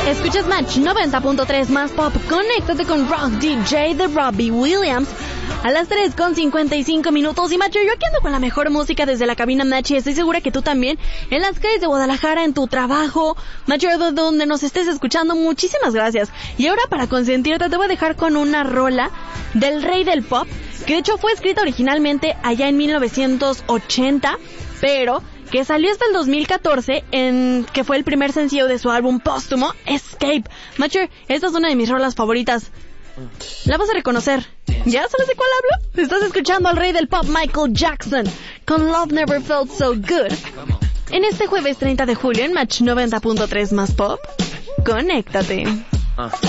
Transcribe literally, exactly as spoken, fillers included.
Escuchas Match noventa punto tres más pop. Conéctate con Rock D J de Robbie Williams a las tres con cincuenta y cinco minutos. Y Macho, yo aquí ando con la mejor música desde la cabina Match, y estoy segura que tú también, en las calles de Guadalajara, en tu trabajo, Macho, donde nos estés escuchando. Muchísimas gracias. Y ahora, para consentirte, te voy a dejar con una rola del rey del pop, que de hecho fue escrita originalmente allá en mil novecientos ochenta, pero que salió hasta el dos mil catorce, en que fue el primer sencillo de su álbum póstumo, Escape. Macho, esta es una de mis rolas favoritas. La vas a reconocer. ¿Ya sabes de cuál hablo? Estás escuchando al rey del pop, Michael Jackson, con Love Never Felt So Good. En este jueves treinta de julio, en Match noventa punto tres más pop, conéctate.